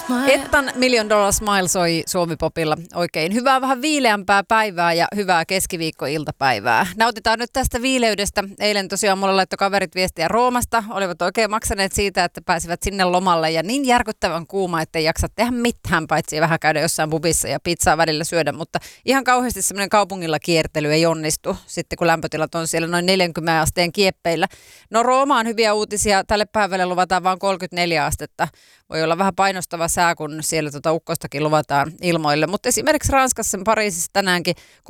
Ettan $1 Million Smile soi Suomi-popilla oikein. Hyvää vähän viileämpää päivää ja hyvää keskiviikkoiltapäivää. Nautitaan nyt tästä viileydestä. Eilen tosiaan mulle laittoi kaverit viestiä Roomasta. Olivat oikein maksaneet siitä, että pääsivät sinne lomalle ja niin järkyttävän kuuma, ettei jaksa tehdä mitään, paitsi vähän käydä jossain pubissa ja pizzaa välillä syödä. Mutta ihan kauheasti semmoinen kaupungilla kiertely ei onnistu sitten, kun lämpötilat on siellä noin 40 asteen kieppeillä. No Rooma on hyviä uutisia. Tälle päivälle luvataan vain 34 astetta. Voi olla vähän painostava sää, kun siellä ukkostakin luvataan ilmoille. Mutta esimerkiksi Ranskassa, Pariisissa tänäänkin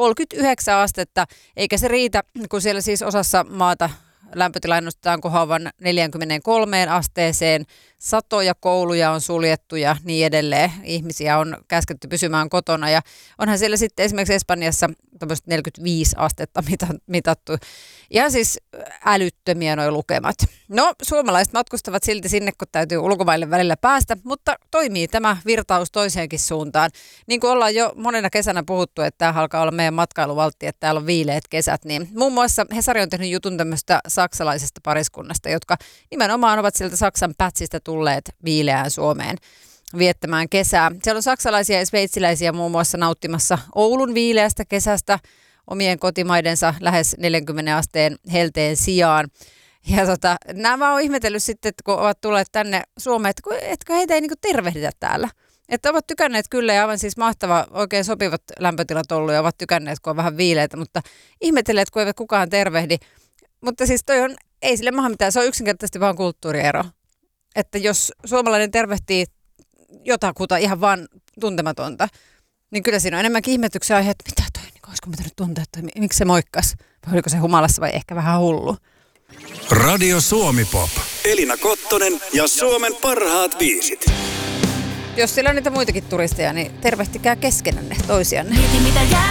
39 astetta, eikä se riitä, kun siellä siis osassa maata lämpötila ennustetaan kohoavan 43 asteeseen. Satoja kouluja on suljettu ja niin edelleen. Ihmisiä on käsketty pysymään kotona ja onhan siellä sitten esimerkiksi Espanjassa 45 astetta mitattu. Ihan siis älyttömiä nuo lukemat. No, suomalaiset matkustavat silti sinne, kun täytyy ulkomaille välillä päästä, mutta toimii tämä virtaus toiseenkin suuntaan. Niin kuin ollaan jo monena kesänä puhuttu, että tämä alkaa olla meidän matkailuvaltti, että täällä on viileät kesät, niin muun muassa Hesari on tehnyt jutun tämmöistä saksalaisesta pariskunnasta, jotka nimenomaan ovat sieltä Saksan pätsistä tulleet viileään Suomeen viettämään kesää. Siellä on saksalaisia ja sveitsiläisiä muun muassa nauttimassa Oulun viileästä kesästä omien kotimaidensa lähes 40 asteen helteen sijaan. Ja nämä on ihmetellyt sitten, että kun ovat tulleet tänne Suomeen, että etkö heitä ei niinku tervehditä täällä. Että ovat tykänneet kyllä ja aivan siis mahtava, oikein sopivat lämpötilat ollut ja ovat tykänneet, kun on vähän viileitä, mutta ihmetelleet, kun eivät kukaan tervehdi. Mutta siis toi on, ei sille maha mitään, se on yksinkertaisesti vaan kulttuuriero. Että jos suomalainen tervehtii jotakuta ihan vaan tuntematonta, niin kyllä siinä on enemmänkin ihmetyksen aihe, että mitä toi, niin olisiko pitänyt tuntea, että miksi se moikkas? Vai oliko se humalassa vai ehkä vähän hullu? Radio Suomi Pop. Elina Kottonen ja Suomen parhaat biisit. Jos siellä on niitä muitakin turisteja, niin tervehtikää keskenänne toisianne.